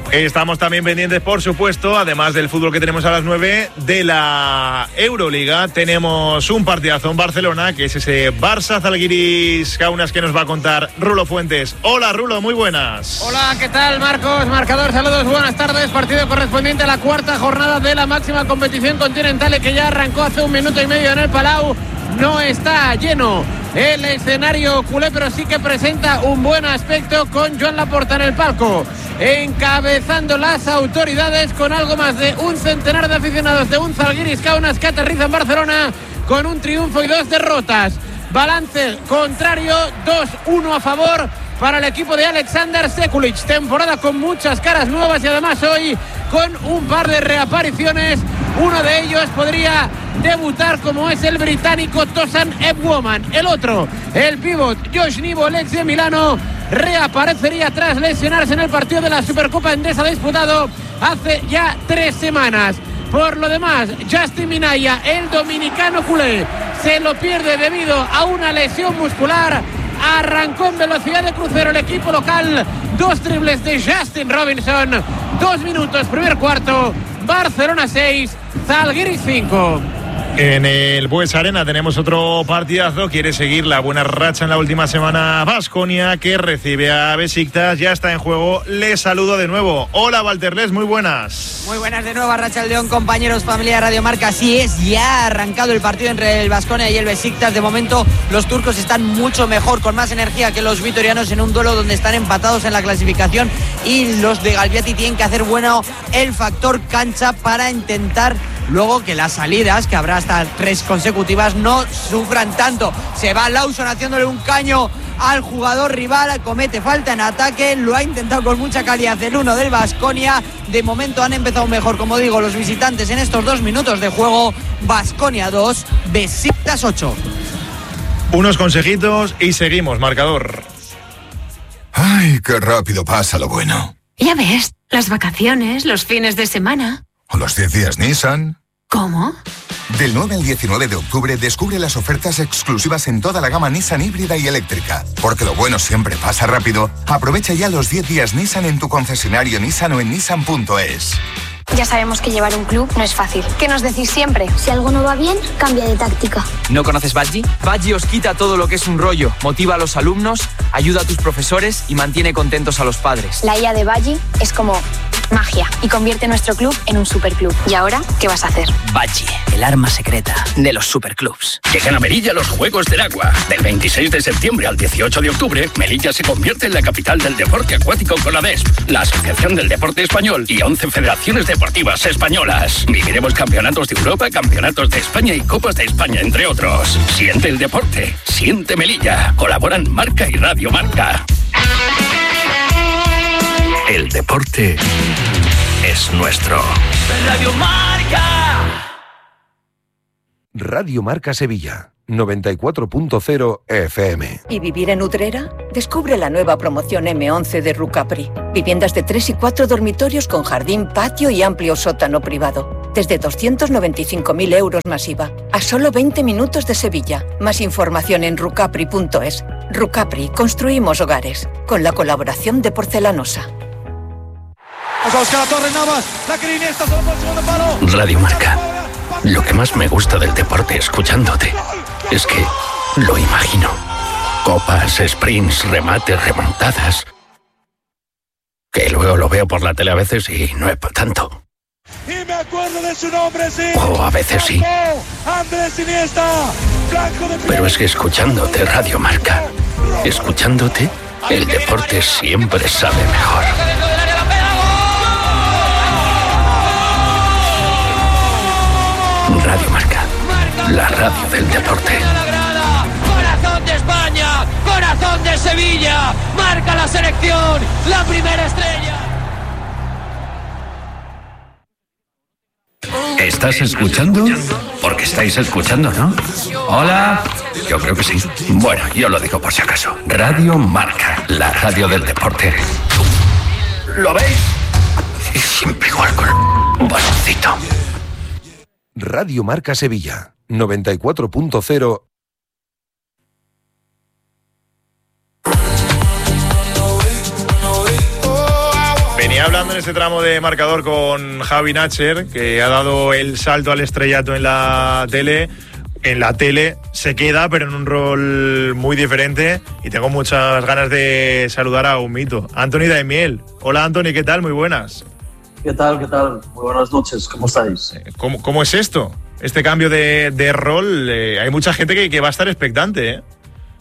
Estamos también pendientes, por supuesto, además del fútbol que tenemos a las 9, de la Euroliga. Tenemos un partidazo en Barcelona, que es ese Barça Zalgiris Kaunas, que nos va a contar Rulo Fuentes. Hola, Rulo, muy buenas. Hola, ¿qué tal, Marcos? Marcador, saludos, buenas tardes. Partido correspondiente a la cuarta jornada de la máxima competición continental, que ya arrancó hace 1 minuto y medio en el Palau. No está lleno el escenario culé, pero sí que presenta un buen aspecto, con Joan Laporta en el palco, encabezando las autoridades, con algo más de un centenar de aficionados de un Zalgiris Kaunas que aterriza en Barcelona con un triunfo y 2 derrotas. Balance contrario, 2-1 a favor para el equipo de Alexander Sekulic. Temporada con muchas caras nuevas y además hoy con un par de reapariciones. Uno de ellos podría debutar, como es el británico Tosan Ebwoman. El otro, el pívot Josh Nivo, el ex de Milano, reaparecería tras lesionarse en el partido de la Supercopa Endesa disputado hace ya 3 semanas. Por lo demás, Justin Minaya, el dominicano culé, se lo pierde debido a una lesión muscular. Arrancó en velocidad de crucero el equipo local. 2 triples de Justin Robinson. 2 minutos, primer cuarto. Barcelona 6, Zalgiris 5. En el Bues Arena tenemos otro partidazo. Quiere seguir la buena racha en la última semana Baskonia, que recibe a Besiktas. Ya está en juego. Les saludo de nuevo. Hola, Valterles, muy buenas. Muy buenas de nuevo, Arratsaldeón, compañeros, familia de Radio Marca. Así es, ya ha arrancado el partido entre el Baskonia y el Besiktas. De momento los turcos están mucho mejor, con más energía que los vitorianos, en un duelo donde están empatados en la clasificación, y los de Galbiati tienen que hacer bueno el factor cancha para intentar luego que las salidas, que habrá hasta 3 consecutivas, no sufran tanto. Se va Lawson haciéndole un caño al jugador rival, comete falta en ataque, lo ha intentado con mucha calidad el uno del Baskonia. De momento han empezado mejor, como digo, los visitantes en estos 2 minutos de juego. Baskonia 2, Besiktas 8. Unos consejitos y seguimos, marcador. Ay, qué rápido pasa lo bueno. Ya ves, las vacaciones, los fines de semana. O los 10 días Nissan. ¿Cómo? Del 9 al 19 de octubre descubre las ofertas exclusivas en toda la gama Nissan híbrida y eléctrica. Porque lo bueno siempre pasa rápido. Aprovecha ya los 10 días Nissan en tu concesionario Nissan o en nissan.es. Ya sabemos que llevar un club no es fácil. ¿Qué nos decís siempre? Si algo no va bien, cambia de táctica. ¿No conoces Badgie? Badgie os quita todo lo que es un rollo, motiva a los alumnos, ayuda a tus profesores y mantiene contentos a los padres. La IA de Badgie es como magia y convierte nuestro club en un superclub. ¿Y ahora qué vas a hacer? Badgie, el arma secreta de los superclubs. Llegan a Melilla los Juegos del Agua. Del 26 de septiembre al 18 de octubre, Melilla se convierte en la capital del deporte acuático con la ADESP, la Asociación del Deporte Español, y 11 federaciones deportivas españolas. Viviremos campeonatos de Europa, campeonatos de España y Copas de España, entre otros. Siente el deporte, siente Melilla. Colaboran Marca y Radio Marca. El deporte es nuestro. Radio Marca. Radio Marca Sevilla, 94.0 FM. ¿Y vivir en Utrera? Descubre la nueva promoción M11 de Rucapri. Viviendas de 3 y 4 dormitorios con jardín, patio y amplio sótano privado. Desde 295.000 euros más IVA. A solo 20 minutos de Sevilla. Más información en rucapri.es. Rucapri, construimos hogares. Con la colaboración de Porcelanosa. Radio Marca. Lo que más me gusta del deporte escuchándote es que lo imagino. Copas, sprints, remates, remontadas. Que luego lo veo por la tele a veces y no es para tanto. Y me acuerdo de su nombre, sí. O a veces sí. Andrés Iniesta. Pero es que escuchándote, Radio Marca, escuchándote, el deporte siempre sabe mejor. Radio Marca, la radio del deporte. Corazón de España, corazón de Sevilla, marca la selección, la primera estrella. ¿Estás escuchando? Porque estáis escuchando, ¿no? Hola. Yo creo que sí. Bueno, yo lo digo por si acaso. Radio Marca, la radio del deporte. ¿Lo veis? Y siempre igual con un baloncito. Radio Marca Sevilla, 94.0. Venía hablando en este tramo de marcador con Javi Nacher, que ha dado el salto al estrellato en la tele. En la tele se queda, pero en un rol muy diferente, y tengo muchas ganas de saludar a un mito, Anthony Daimiel. Hola Anthony, ¿qué tal? Muy buenas. ¿Qué tal? Muy buenas noches, ¿cómo estáis? ¿Cómo es esto? Este cambio de rol, hay mucha gente que va a estar expectante, ¿eh?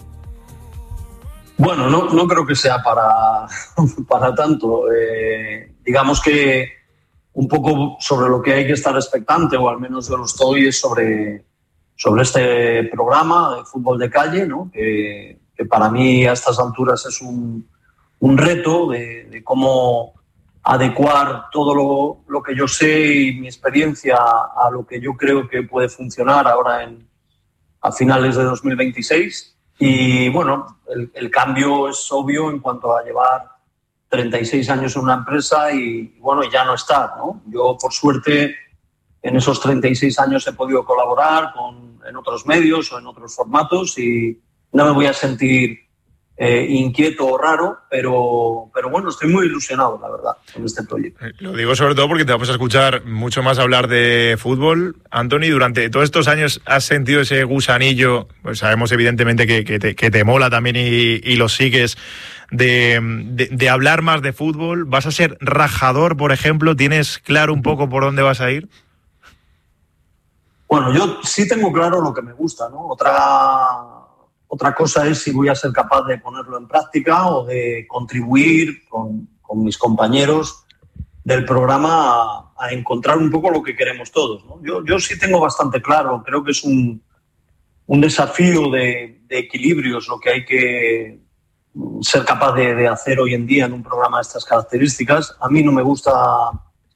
Bueno, no creo que sea para tanto. Digamos que un poco sobre lo que hay que estar expectante, o al menos yo lo estoy, es sobre este programa de fútbol de calle, ¿no? Que para mí a estas alturas es un reto de cómo adecuar todo lo que yo sé y mi experiencia a lo que yo creo que puede funcionar ahora a finales de 2026. Y bueno, el cambio es obvio en cuanto a llevar 36 años en una empresa y bueno, ya no estar, ¿no? Yo, por suerte, en esos 36 años he podido colaborar en otros medios o en otros formatos y no me voy a sentir inquieto o raro, pero bueno, estoy muy ilusionado, la verdad, con este proyecto. Lo digo sobre todo porque te vamos a escuchar mucho más hablar de fútbol. Anthony, durante todos estos años has sentido ese gusanillo, pues sabemos evidentemente que te mola también y lo sigues, de hablar más de fútbol. ¿Vas a ser rajador, por ejemplo? ¿Tienes claro un poco por dónde vas a ir? Bueno, yo sí tengo claro lo que me gusta, ¿no? Otra cosa es si voy a ser capaz de ponerlo en práctica o de contribuir con mis compañeros del programa a encontrar un poco lo que queremos todos, ¿no? Yo sí tengo bastante claro, creo que es un desafío de equilibrios lo que hay que ser capaz de hacer hoy en día en un programa de estas características. A mí no me gusta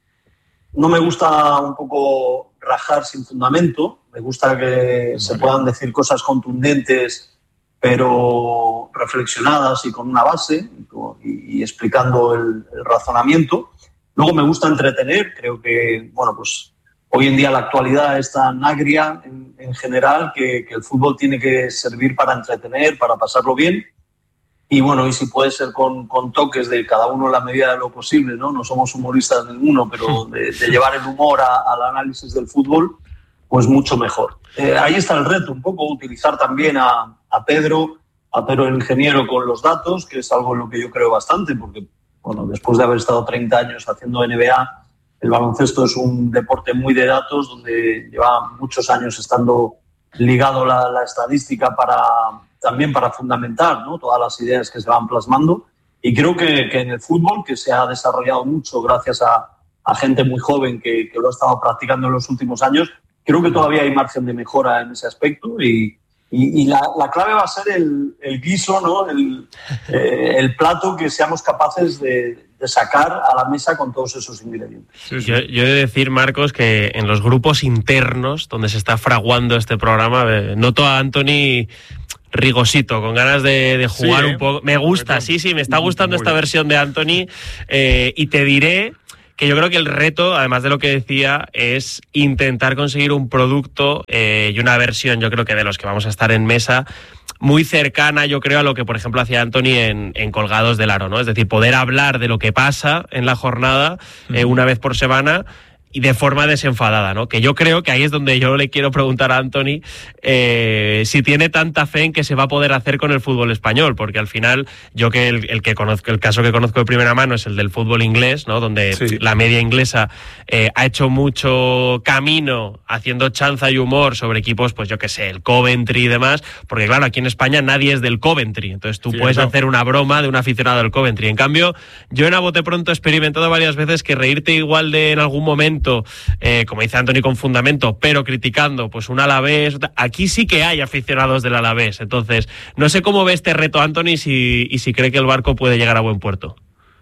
un poco rajar sin fundamento, me gusta que se puedan decir cosas contundentes pero reflexionadas y con una base y explicando el razonamiento. Luego me gusta entretener, creo que bueno, pues hoy en día la actualidad es tan agria en general que el fútbol tiene que servir para entretener, para pasarlo bien. Y bueno, y si puede ser con toques de cada uno en la medida de lo posible, ¿no? No somos humoristas ninguno, pero de llevar el humor al análisis del fútbol, pues mucho mejor. Ahí está el reto, un poco utilizar también a Pedro el ingeniero con los datos, que es algo en lo que yo creo bastante, porque bueno, después de haber estado 30 años haciendo NBA, el baloncesto es un deporte muy de datos, donde lleva muchos años estando ligado la estadística también para fundamentar, ¿no? Todas las ideas que se van plasmando. Y creo que en el fútbol, que se ha desarrollado mucho gracias a gente muy joven que lo ha estado practicando en los últimos años, creo que todavía hay margen de mejora en ese aspecto y la clave va a ser el guiso, ¿no? El plato que seamos capaces de sacar a la mesa con todos esos ingredientes. Yo he de decir, Marcos, que en los grupos internos donde se está fraguando este programa, noto a Anthony rigosito, con ganas de jugar un poco. Me gusta, sí, me está gustando esta versión de Anthony, y te diré que yo creo que el reto, además de lo que decía, es intentar conseguir un producto y una versión, yo creo que de los que vamos a estar en mesa, muy cercana, yo creo, a lo que, por ejemplo, hacía Anthony en Colgados del Aro, ¿no? Es decir, poder hablar de lo que pasa en la jornada una vez por semana y de forma desenfadada, ¿no? Que yo creo que ahí es donde yo le quiero preguntar a Anthony si tiene tanta fe en que se va a poder hacer con el fútbol español, porque al final yo que el caso que conozco de primera mano es el del fútbol inglés, ¿no? Donde la media inglesa ha hecho mucho camino haciendo chanza y humor sobre equipos, pues yo qué sé, el Coventry y demás, porque claro, aquí en España nadie es del Coventry, entonces tú puedes hacer una broma de un aficionado del Coventry. En cambio, yo en A Bote Pronto he experimentado varias veces que reírte igual de en algún momento, como dice Anthony, con fundamento, pero criticando pues un Alavés. Aquí sí que hay aficionados del Alavés. Entonces, no sé cómo ve este reto Anthony y si cree que el barco puede llegar a buen puerto.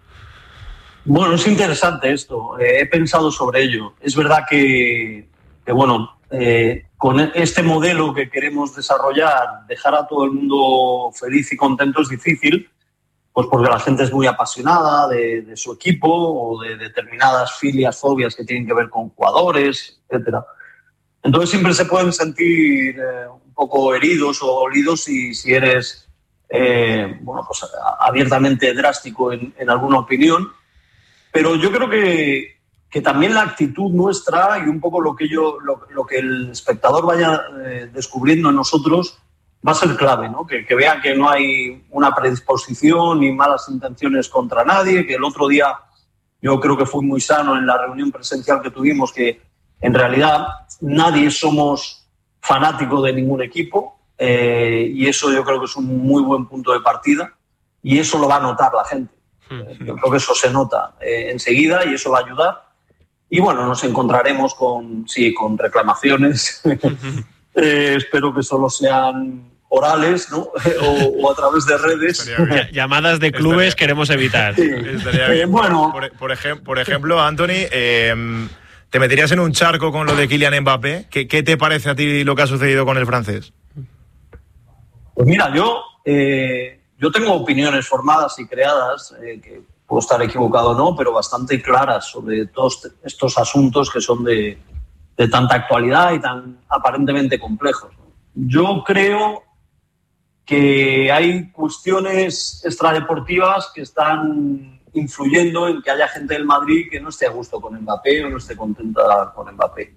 Bueno, es interesante esto. He pensado sobre ello. Es verdad que bueno, con este modelo que queremos desarrollar, dejar a todo el mundo feliz y contento es difícil, pues porque la gente es muy apasionada de su equipo o de determinadas filias, fobias que tienen que ver con jugadores, etcétera. Entonces siempre se pueden sentir un poco heridos o dolidos si eres bueno, pues abiertamente drástico en alguna opinión. Pero yo creo que también la actitud nuestra y un poco lo que el espectador vaya descubriendo en nosotros va a ser clave, ¿no? Que vean que no hay una predisposición ni malas intenciones contra nadie, que el otro día yo creo que fue muy sano en la reunión presencial que tuvimos, que en realidad nadie somos fanáticos de ningún equipo, y eso yo creo que es un muy buen punto de partida, y eso lo va a notar la gente. Yo creo que eso se nota enseguida y eso va a ayudar. Y bueno, nos encontraremos con reclamaciones. Espero que solo sean orales, ¿no? o a través de redes. Llamadas de clubes queremos evitar. Sí. Bueno, por ejemplo, Anthony, ¿te meterías en un charco con lo de Kylian Mbappé? ¿Qué te parece a ti lo que ha sucedido con el francés? Pues mira, yo tengo opiniones formadas y creadas, que puedo estar equivocado o no, pero bastante claras sobre todos estos asuntos que son de tanta actualidad y tan aparentemente complejos. Yo creo que hay cuestiones extradeportivas que están influyendo en que haya gente del Madrid que no esté a gusto con Mbappé o no esté contenta con Mbappé.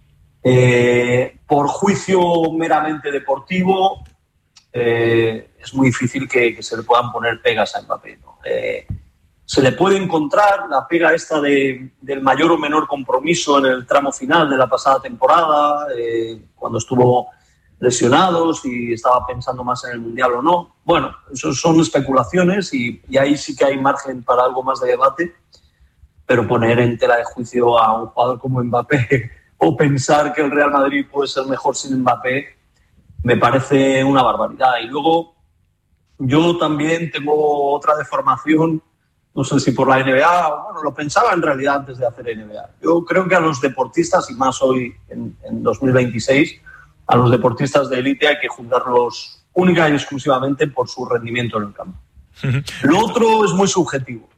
Por juicio meramente deportivo, es muy difícil que se le puedan poner pegas a Mbappé, ¿no? Se le puede encontrar la pega esta del mayor o menor compromiso en el tramo final de la pasada temporada, cuando estuvo lesionados y estaba pensando más en el Mundial o no. Bueno, eso son especulaciones y ahí sí que hay margen para algo más de debate, pero poner en tela de juicio a un jugador como Mbappé o pensar que el Real Madrid puede ser mejor sin Mbappé me parece una barbaridad. Y luego yo también tengo otra deformación, no sé si por la NBA, bueno, lo pensaba en realidad antes de hacer NBA. Yo creo que a los deportistas, y más hoy en 2026, a los deportistas de élite hay que juzgarlos única y exclusivamente por su rendimiento en el campo. Lo otro es muy subjetivo.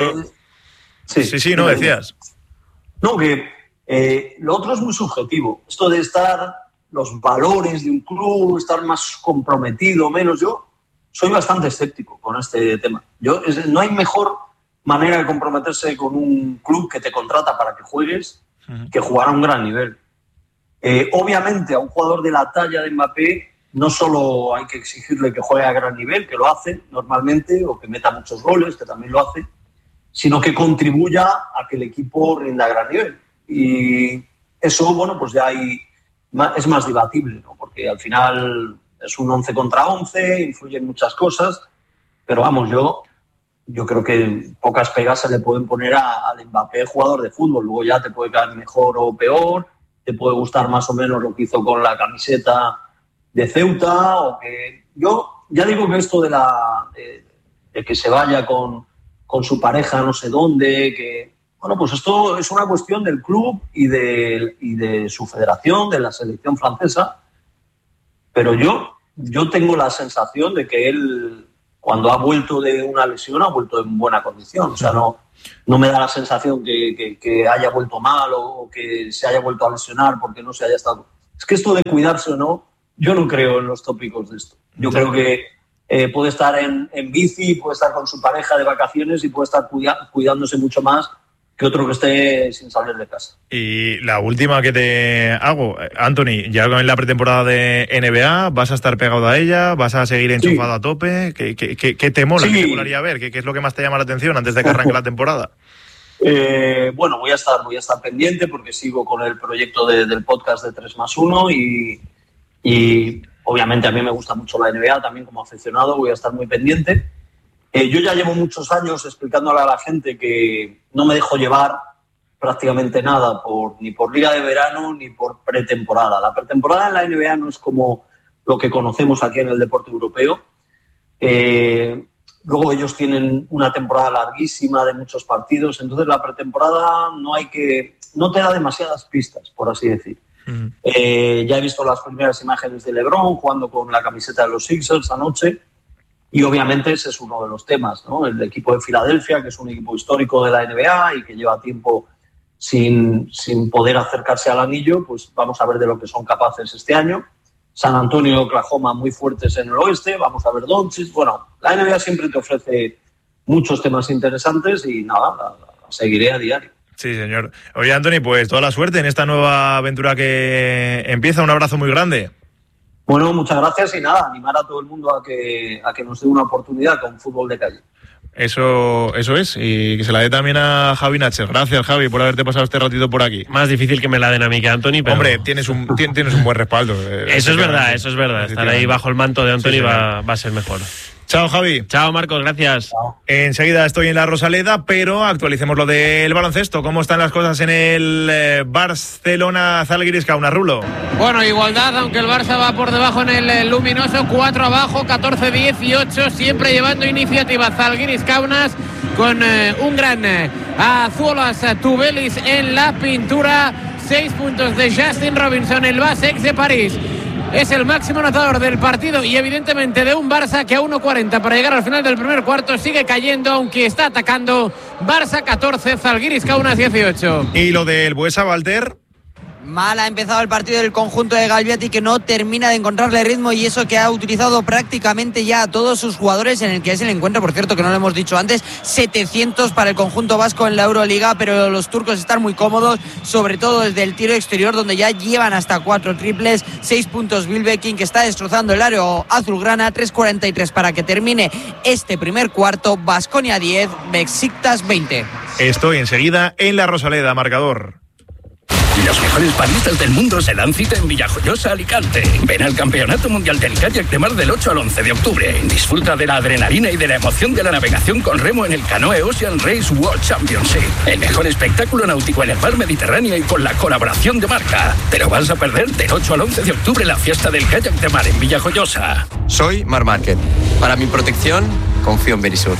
Sí, no decías. No, que lo otro es muy subjetivo. Esto de estar, los valores de un club, estar más comprometido, menos. Yo soy bastante escéptico con este tema. No hay mejor manera de comprometerse con un club que te contrata para que juegues que jugar a un gran nivel. Obviamente a un jugador de la talla de Mbappé no solo hay que exigirle que juegue a gran nivel, que lo hace normalmente, o que meta muchos goles, que también lo hace, sino que contribuya a que el equipo rinda a gran nivel. Y eso, bueno, pues ya es más debatible, ¿no? Porque al final es un 11 contra 11, influyen muchas cosas, pero vamos, yo creo que pocas pegas se le pueden poner al Mbappé jugador de fútbol. Luego ya te puede caer mejor o peor, te puede gustar más o menos lo que hizo con la camiseta de Ceuta, o que yo ya digo que esto de que se vaya con su pareja no sé dónde, que bueno, pues esto es una cuestión del club y de su federación, de la selección francesa, pero yo tengo la sensación de que él, cuando ha vuelto de una lesión, ha vuelto en buena condición. O sea, no me da la sensación que haya vuelto mal o que se haya vuelto a lesionar porque no se haya estado. Es que esto de cuidarse o no, yo no creo en los tópicos de esto. Yo creo que puede estar en bici, puede estar con su pareja de vacaciones y puede estar cuidándose mucho más que otro que esté sin salir de casa. Y la última que te hago, Anthony, ya en la pretemporada de NBA, ¿vas a estar pegado a ella? ¿Vas a seguir enchufado a tope? ¿Qué te mola? Sí. ¿Qué te molaría ver? ¿Qué es lo que más te llama la atención antes de que arranque la temporada? Bueno, voy a estar pendiente porque sigo con el proyecto del podcast de 3+1 y obviamente a mí me gusta mucho la NBA, también como aficionado voy a estar muy pendiente. Yo ya llevo muchos años explicándole a la gente que no me dejo llevar prácticamente nada ni por liga de verano ni por pretemporada. La pretemporada en la NBA no es como lo que conocemos aquí en el deporte europeo. Luego ellos tienen una temporada larguísima de muchos partidos, entonces la pretemporada no te da demasiadas pistas, por así decir. Ya he visto las primeras imágenes de LeBron jugando con la camiseta de los Sixers anoche. Y obviamente ese es uno de los temas, ¿no? El equipo de Filadelfia, que es un equipo histórico de la NBA y que lleva tiempo sin poder acercarse al anillo, pues vamos a ver de lo que son capaces este año. San Antonio y Oklahoma muy fuertes en el oeste, vamos a ver Doncic. Bueno, la NBA siempre te ofrece muchos temas interesantes y nada, seguiré a diario. Sí, señor. Oye, Antoni, pues toda la suerte en esta nueva aventura que empieza. Un abrazo muy grande. Bueno, muchas gracias y nada, animar a todo el mundo a que nos dé una oportunidad con fútbol de calle. Eso es, y que se la dé también a Javi Nacher. Gracias, Javi, por haberte pasado este ratito por aquí. Más difícil que me la den a mí que a Antoni, pero... Hombre, tienes un buen respaldo. Eso es verdad. Estar ahí bajo el manto de Antoni va a ser mejor. Chao, Javi. Chao, Marcos, gracias. Chao. Enseguida estoy en la Rosaleda, pero actualicemos lo del baloncesto. ¿Cómo están las cosas en el Barcelona Zalgiris Kaunas, Rulo? Bueno, igualdad, aunque el Barça va por debajo en el luminoso, 4 abajo, 14-18, siempre llevando iniciativa Zalgiris Kaunas con un gran Azuolas Tubelis en la pintura. 6 puntos de Justin Robinson, el base ex de París. Es el máximo anotador del partido y evidentemente de un Barça que a 1:40 para llegar al final del primer cuarto sigue cayendo, aunque está atacando. Barça 14, Zalgiris Kaunas 18. Y lo del Buesa, Walter. Mal ha empezado el partido del conjunto de Galbiati, que no termina de encontrarle ritmo, y eso que ha utilizado prácticamente ya a todos sus jugadores en el que es el encuentro, por cierto, que no lo hemos dicho antes, 700 para el conjunto vasco en la Euroliga, pero los turcos están muy cómodos, sobre todo desde el tiro exterior, donde ya llevan hasta 4 triples. 6 puntos Wilbekin, que está destrozando el área azulgrana. 3:43 para que termine este primer cuarto. Baskonia 10, Besiktas 20. Estoy enseguida en la Rosaleda, marcador. Los mejores baristas del mundo se dan cita en Villajoyosa, Alicante. Ven al Campeonato Mundial del Kayak de Mar del 8 al 11 de octubre. Disfruta de la adrenalina y de la emoción de la navegación con remo en el Canoe Ocean Race World Championship. El mejor espectáculo náutico en el mar Mediterráneo y con la colaboración de Marca. Te lo vas a perder del 8 al 11 de octubre, la fiesta del kayak de mar en Villajoyosa. Soy Mar Márquez. Para mi protección, confío en Verisur.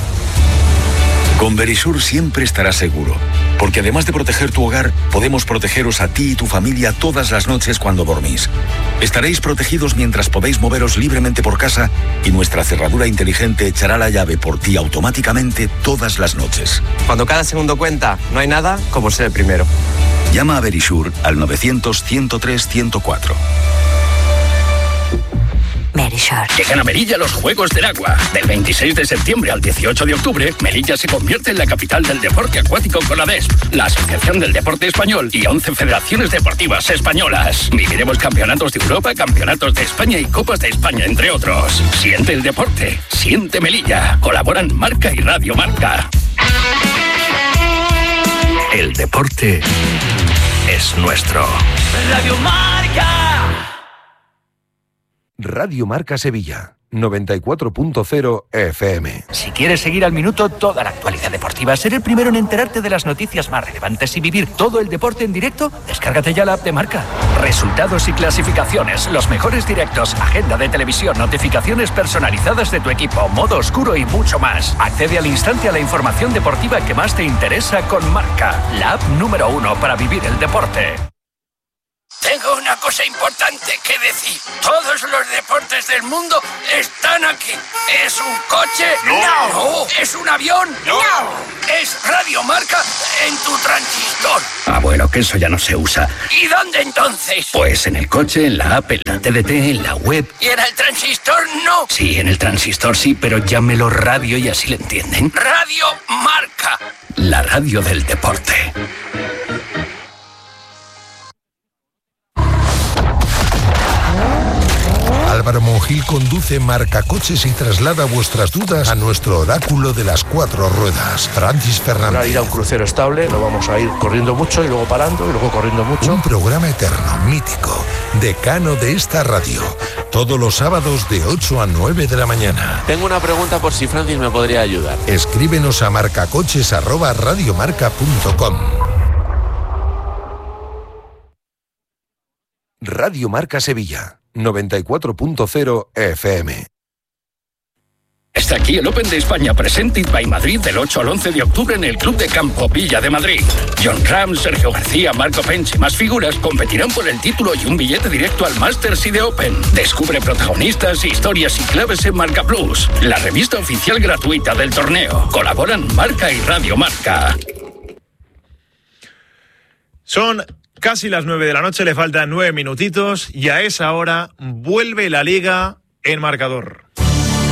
Con Verisur siempre estarás seguro, porque además de proteger tu hogar, podemos protegeros a ti y tu familia todas las noches cuando dormís. Estaréis protegidos mientras podéis moveros libremente por casa y nuestra cerradura inteligente echará la llave por ti automáticamente todas las noches. Cuando cada segundo cuenta, no hay nada como ser el primero. Llama a Verisur al 900-103-104. Verisur. Llegan a Melilla los Juegos del Agua. Del 26 de septiembre al 18 de octubre, Melilla se convierte en la capital del deporte acuático con la DESP, la Asociación del Deporte Español y 11 federaciones deportivas españolas. Viviremos campeonatos de Europa, campeonatos de España y Copas de España, entre otros. Siente el deporte, siente Melilla. Colaboran Marca y Radio Marca. El deporte es nuestro. Radio Marca. Radio Marca Sevilla, 94.0 FM. Si quieres seguir al minuto toda la actualidad deportiva, ser el primero en enterarte de las noticias más relevantes y vivir todo el deporte en directo, descárgate ya la app de Marca. Resultados y clasificaciones, los mejores directos, agenda de televisión, notificaciones personalizadas de tu equipo, modo oscuro y mucho más. Accede al instante a la información deportiva que más te interesa con Marca, la app número 1 para vivir el deporte. Tengo una cosa importante que decir. Todos los deportes del mundo están aquí. ¿Es un coche? No. ¿Es un avión? No. ¿Es Radio Marca en tu transistor? Ah, bueno, que eso ya no se usa. ¿Y dónde entonces? Pues en el coche, en la app, en la TDT, en la web. ¿Y en el transistor no? Sí, en el transistor sí, pero llámelo radio y así le entienden. Radio Marca. La radio del deporte. Álvaro Monjil conduce Marcacoches y traslada vuestras dudas a nuestro oráculo de las 4 ruedas, Francis Fernández. Para ir a un crucero estable, no vamos a ir corriendo mucho y luego parando y luego corriendo mucho. Un programa eterno, mítico, decano de esta radio. Todos los sábados de 8 a 9 de la mañana. Tengo una pregunta por si Francis me podría ayudar. Escríbenos a marcacoches@radiomarca.com. Radio Marca Sevilla, 94.0 FM. Está aquí el Open de España Presented by Madrid del 8 al 11 de octubre en el Club de Campo Villa de Madrid. John Ram, Sergio García, Marco Pench y más figuras competirán por el título y un billete directo al Masters y de Open. Descubre protagonistas, historias y claves en Marca Plus, la revista oficial gratuita del torneo. Colaboran Marca y Radio Marca. Son casi las 9 de la noche, le faltan 9 minutitos y a esa hora vuelve la Liga en marcador.